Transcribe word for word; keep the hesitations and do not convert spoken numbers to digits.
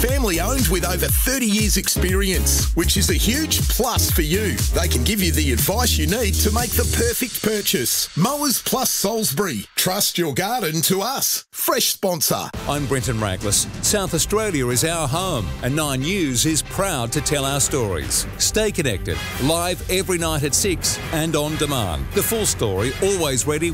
Family owned with over thirty years experience, which is a huge plus for you. They can give you the advice you need to make the perfect purchase. Mowers Plus Salisbury. Trust your garden to us. Fresh sponsor. I'm Brenton Raglis. South Australia is our home, and Nine News is proud to tell our stories. Stay connected, live every night at six and on demand. The full story always ready